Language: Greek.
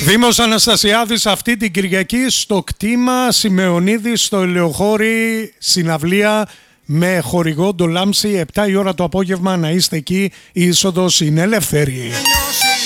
Δήμος Αναστασιάδης αυτή την Κυριακή στο κτήμα Σιμεωνίδης στο Ελαιοχώρι, συναυλία με χορηγό Ντολάμψη, 7 η ώρα το απόγευμα να είστε εκεί, η είσοδος είναι ελεύθερη.